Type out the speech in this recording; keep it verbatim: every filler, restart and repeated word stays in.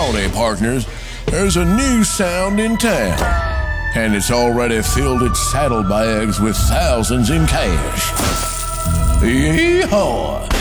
Howdy, partners. There's a new sound in town, and it's already filled its saddlebags with thousands in cash. Yeehaw!